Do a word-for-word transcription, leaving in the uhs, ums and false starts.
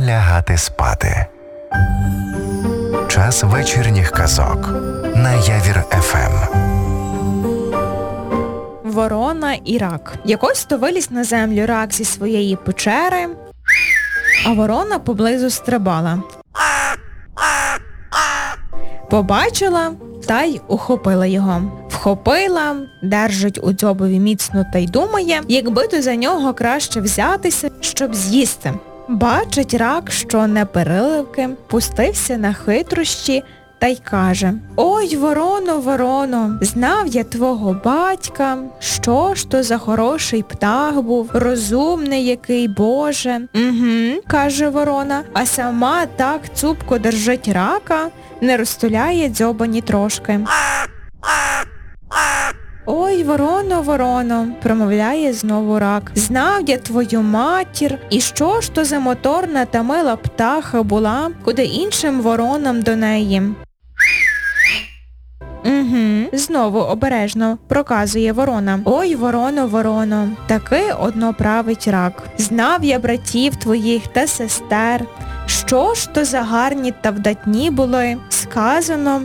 лягати спати. Час вечірніх казок на Явір еф ем. Ворона і рак. Якось то виліз на землю рак зі своєї печери, а ворона поблизу стрибала. Побачила та й ухопила його. Вхопила, держить у дзьобові міцно та й думає, якби то за нього краще взятися, щоб з'їсти. Бачить рак, що не переливки, пустився на хитрощі та й каже: «Ой, вороно, вороно, знав я твого батька, що ж то за хороший птах був, розумний який, Боже». «Угу», каже ворона, а сама так цупко держить рака, не розтуляє дзьоба ні трошки. «Ой, вороно, вороно», промовляє знову рак, «знав я твою матір, і що ж то за моторна та мила птаха була, куди іншим воронам до неї». «Угу», знову обережно проказує ворона. «Ой, вороно, вороно, таки одно править рак. Знав я братів твоїх та сестер, що ж то за гарні та вдатні були. Сказано,